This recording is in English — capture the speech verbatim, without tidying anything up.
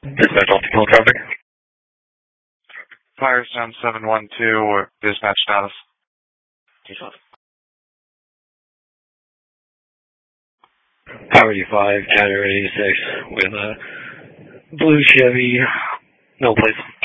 Dispatch multiple traffic. Firestone seven one two, dispatch status. Priority five, January eighty-six, with a blue Chevy, no place.